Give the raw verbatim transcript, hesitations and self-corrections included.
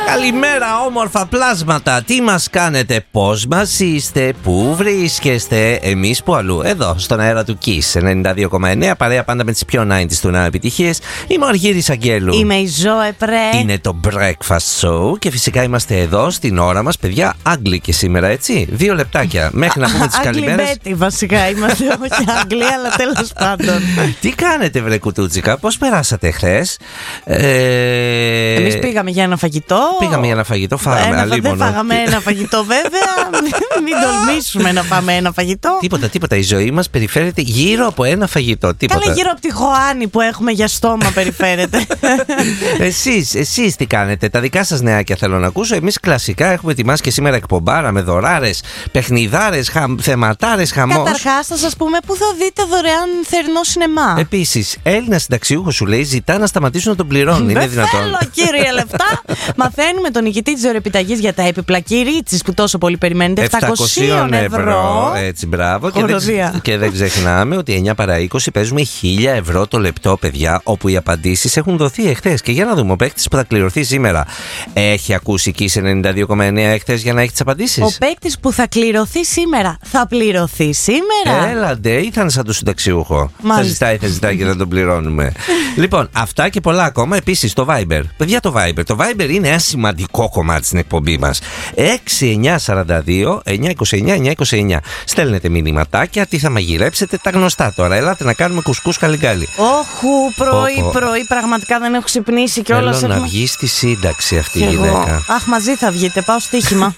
Καλημέρα, όμορφα πλάσματα. Τι μας κάνετε, πώς μας είστε, πού βρίσκεστε, εμείς που αλλού. Εδώ, στον αέρα του Kiss ενενήντα δύο κόμμα εννέα, παρέα πάντα με τις πιο ενενήντα του νέα επιτυχίες. Είμαι ο Αργύρης Αγγέλου. Είμαι η Ζωέ Πρέ. Είναι το Breakfast Show και φυσικά είμαστε εδώ στην ώρα μας, παιδιά, Άγγλοι και σήμερα, έτσι. Δύο λεπτάκια μέχρι να πούμε τις καλημέρες. Άγγλοι βασικά είμαστε, όχι Άγγλοι, αλλά τέλος πάντων. Τι κάνετε, βρε κουτούτσικα, πώς περάσατε χθες? Ε... Εμείς πήγαμε για ένα φαγητό. Πήγαμε για ένα φαγητό, φάγαμε. Ένα, δεν φάγαμε ένα φαγητό, βέβαια. Μην τολμήσουμε να πάμε ένα φαγητό. Τίποτα, τίποτα. Η ζωή μας περιφέρεται γύρω από ένα φαγητό. Τίποτα. Καλά, γύρω από τη Χωάνη που έχουμε για στόμα περιφέρεται. Εσείς, εσείς τι κάνετε? Τα δικά σας νεάκια θέλω να ακούσω. Εμείς κλασικά έχουμε ετοιμάσει και σήμερα εκπομπάρα με δωράρες, παιχνιδάρες, χα... θεματάρες, χαμός. Καταρχάς θα σας πούμε που θα δείτε δωρεάν θερινό σινεμά. Επίσης, Έλληνα συνταξιούχος σου λέει ζητά να σταματήσουν να τον πληρώνουν. Είναι δυνατόν? Θέλω, κύριε, λεφτά. Μαθαίνουμε τον νικητή της δωρεπιταγής για τα επιπλά Κυρίτσης που τόσο πολύ περιμένετε. επτακόσια ευρώ. Έτσι, μπράβο. Και δεν, και δεν ξεχνάμε ότι εννιά παρά είκοσι παίζουμε χίλια ευρώ το λεπτό, παιδιά, όπου οι απαντήσεις έχουν δοθεί εχθές. Και για να δούμε, ο παίκτης που θα κληρωθεί σήμερα έχει ακούσει Kiss ενενήντα δύο κόμμα εννέα εχθές για να έχει τις απαντήσεις? Ο παίκτης που θα κληρωθεί σήμερα θα πληρωθεί σήμερα. Έλαντε, ή θα είναι σαν το συνταξιούχο? Θα ζητάει, θα ζητάει και να τον πληρώνουμε. Λοιπόν, αυτά και πολλά ακόμα. Επίσης, το Viber. Παιδιά, το Viber. Το Viber είναι ένα σημαντικό κομμάτι στην εκπομπή μας. έξι εννιά τέσσερα δύο εννιά δύο εννιά εννιά δύο εννιά. Στέλνετε μηνυματάκια, τι θα μαγειρέψετε, τα γνωστά τώρα. Ελάτε να κάνουμε κουσκούς καλυγκάλι. Όχου, πρωί-πρωί, πραγματικά δεν έχω ξυπνήσει κιόλας. Θέλω να βγει στη σύνταξη αυτή η γυναίκα. Αχ, μαζί θα βγείτε, πάω στοίχημα.